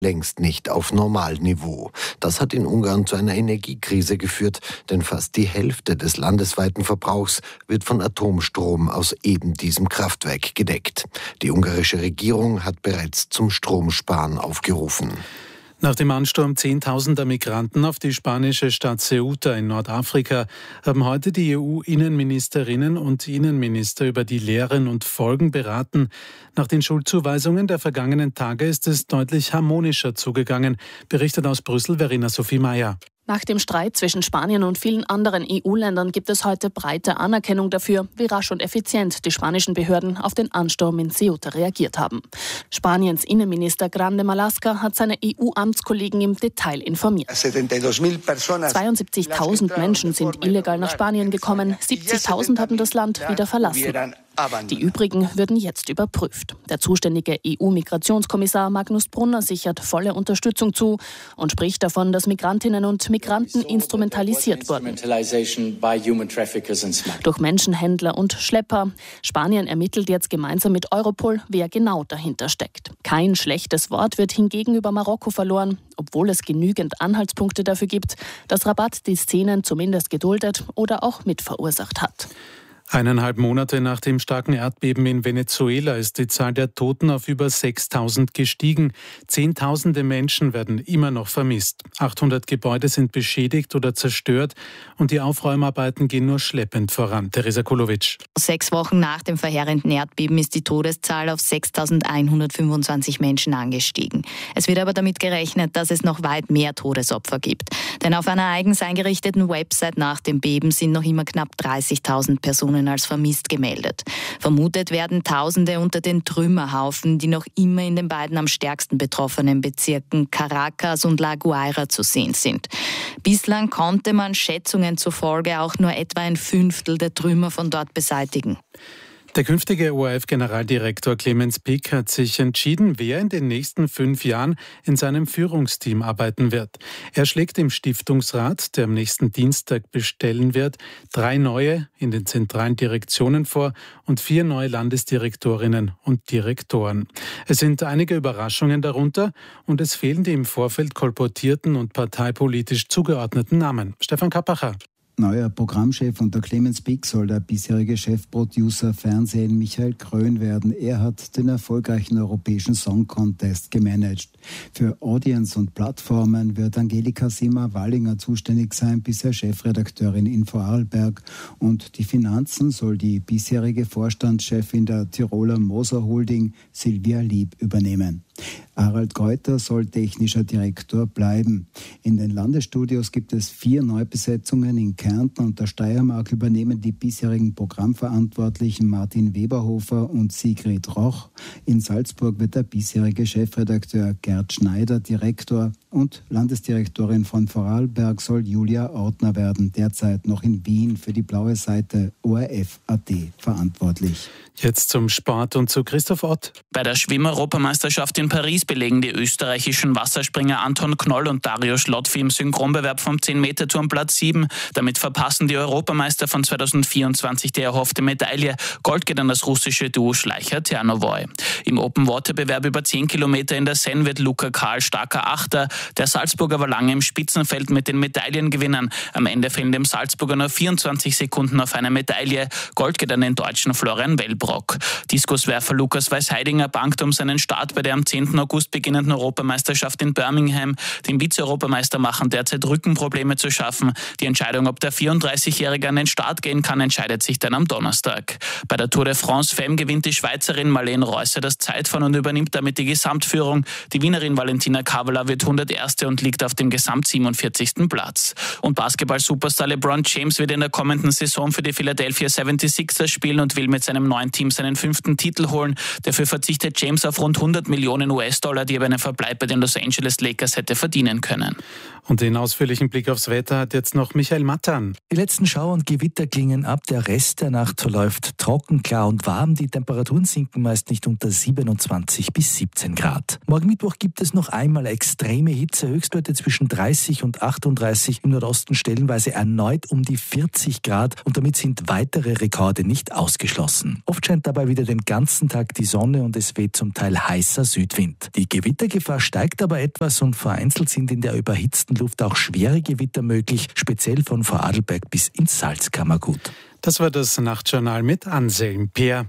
längst nicht auf Normalniveau. Das hat in Ungarn zu einer Energiekrise geführt, denn fast die Hälfte des landesweiten Verbrauchs wird von Atomstrom aus eben diesem Kraftwerk gedeckt. Die ungarische Regierung hat bereits zum Stromsparen aufgerufen. Nach dem Ansturm zehntausender Migranten auf die spanische Stadt Ceuta in Nordafrika haben heute die EU-Innenministerinnen und Innenminister über die Lehren und Folgen beraten. Nach den Schuldzuweisungen der vergangenen Tage ist es deutlich harmonischer zugegangen, berichtet aus Brüssel Verena Sophie Mayer. Nach dem Streit zwischen Spanien und vielen anderen EU-Ländern gibt es heute breite Anerkennung dafür, wie rasch und effizient die spanischen Behörden auf den Ansturm in Ceuta reagiert haben. Spaniens Innenminister Grande Marlaska hat seine EU-Amtskollegen im Detail informiert. 72.000 Menschen sind illegal nach Spanien gekommen, 70.000 haben das Land wieder verlassen. Die übrigen würden jetzt überprüft. Der zuständige EU-Migrationskommissar Magnus Brunner sichert volle Unterstützung zu und spricht davon, dass Migrantinnen und Migranten instrumentalisiert wurden. Durch Menschenhändler und Schlepper. Spanien ermittelt jetzt gemeinsam mit Europol, wer genau dahinter steckt. Kein schlechtes Wort wird hingegen über Marokko verloren, obwohl es genügend Anhaltspunkte dafür gibt, dass Rabat die Szenen zumindest geduldet oder auch mitverursacht hat. 1,5 Monate nach dem starken Erdbeben in Venezuela ist die Zahl der Toten auf über 6.000 gestiegen. Zehntausende Menschen werden immer noch vermisst. 800 Gebäude sind beschädigt oder zerstört und die Aufräumarbeiten gehen nur schleppend voran. Teresa Kulovic. 6 Wochen nach dem verheerenden Erdbeben ist die Todeszahl auf 6.125 Menschen angestiegen. Es wird aber damit gerechnet, dass es noch weit mehr Todesopfer gibt. Denn auf einer eigens eingerichteten Website nach dem Beben sind noch immer knapp 30.000 Personen als vermisst gemeldet. Vermutet werden Tausende unter den Trümmerhaufen, die noch immer in den beiden am stärksten betroffenen Bezirken Caracas und La Guaira zu sehen sind. Bislang konnte man Schätzungen zufolge auch nur etwa 1/5 der Trümmer von dort beseitigen. Der künftige ORF-Generaldirektor Clemens Pick hat sich entschieden, wer in den nächsten 5 Jahren in seinem Führungsteam arbeiten wird. Er schlägt dem Stiftungsrat, der am nächsten Dienstag bestellen wird, 3 neue in den zentralen Direktionen vor und 4 neue Landesdirektorinnen und Direktoren. Es sind einige Überraschungen darunter und es fehlen die im Vorfeld kolportierten und parteipolitisch zugeordneten Namen. Stefan Kappacher. Neuer Programmchef unter Clemens Pick soll der bisherige Chefproducer Fernsehen Michael Krön werden. Er hat den erfolgreichen Europäischen Song Contest gemanagt. Für Audience und Plattformen wird Angelika Simmer-Wallinger zuständig sein, bisher Chefredakteurin in Vorarlberg. Und die Finanzen soll die bisherige Vorstandschefin der Tiroler Moser Holding Silvia Lieb übernehmen. Harald Greuter soll technischer Direktor bleiben. In den Landesstudios gibt es 4 Neubesetzungen. In Kärnten und der Steiermark übernehmen die bisherigen Programmverantwortlichen Martin Weberhofer und Sigrid Roch. In Salzburg wird der bisherige Chefredakteur Gerd Schneider Direktor und Landesdirektorin von Vorarlberg soll Julia Ortner werden, derzeit noch in Wien für die blaue Seite ORF.at verantwortlich. Jetzt zum Sport und zu Christoph Ott. Bei der Schwimm-Europameisterschaft in Paris belegen die österreichischen Wasserspringer Anton Knoll und Dario Schlotfi im Synchronbewerb vom 10-Meter-Turm Platz 7. Damit verpassen die Europameister von 2024 die erhoffte Medaille. Gold geht an das russische Duo Schleicher-Ternovoy. Im Open-Water-Bewerb über 10 Kilometer in der Seine wird Luca Karl starker Achter. Der Salzburger war lange im Spitzenfeld mit den Medaillengewinnern. Am Ende fehlen dem Salzburger nur 24 Sekunden auf eine Medaille. Gold geht an den deutschen Florian Wellbrock. Diskuswerfer Lukas Weißheidinger bangt um seinen Start bei der am 10. August beginnenden Europameisterschaft in Birmingham. Dem Vize-Europameister machen derzeit Rückenprobleme zu schaffen. Die Entscheidung, ob der 34-Jährige an den Start gehen kann, entscheidet sich dann am Donnerstag. Bei der Tour de France Femme gewinnt die Schweizerin Marlene Reusser das Zeitfahren und übernimmt damit die Gesamtführung. Die Wienerin Valentina Kavala wird 101. und liegt auf dem Gesamt 47. Platz. Und Basketball-Superstar LeBron James wird in der kommenden Saison für die Philadelphia 76ers spielen und will mit seinem neuen Team seinen 5. Titel holen. Dafür verzichtet James auf rund 100 Millionen US-Dollar, die er bei einem Verbleib bei den Los Angeles Lakers hätte verdienen können. Und den ausführlichen Blick aufs Wetter hat jetzt noch Michael Mattan. Die letzten Schauer und Gewitter klingen ab. Der Rest der Nacht verläuft trocken, klar und warm. Die Temperaturen sinken meist nicht unter 27 bis 17 Grad. Morgen Mittwoch gibt es noch einmal extreme Hitze. Hitze, Höchstwerte zwischen 30 und 38, im Nordosten stellenweise erneut um die 40 Grad und damit sind weitere Rekorde nicht ausgeschlossen. Oft scheint dabei wieder den ganzen Tag die Sonne und es weht zum Teil heißer Südwind. Die Gewittergefahr steigt aber etwas und vereinzelt sind in der überhitzten Luft auch schwere Gewitter möglich, speziell von Vorarlberg bis ins Salzkammergut. Das war das Nachtjournal mit Anselm Peer.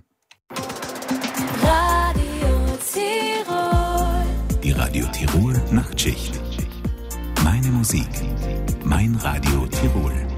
Die Radio Tirol Nachtschicht. Meine Musik, mein Radio Tirol.